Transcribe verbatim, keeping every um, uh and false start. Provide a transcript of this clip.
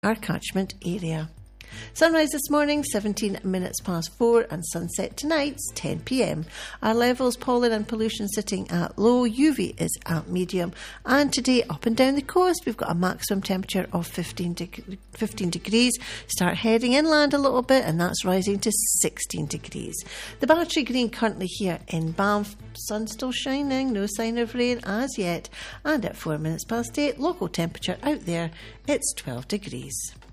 our catchment area. Sunrise this morning, seventeen minutes past four, and sunset tonight's ten p.m. Our levels, pollen and pollution sitting at low, U V is at medium, and today up and down the coast we've got a maximum temperature of fifteen, deg- fifteen degrees. Start heading inland a little bit, and that's rising to sixteen degrees. The Battery Green currently here in Banff, sun still shining, no sign of rain as yet, and at four minutes past eight, local temperature out there, it's twelve degrees.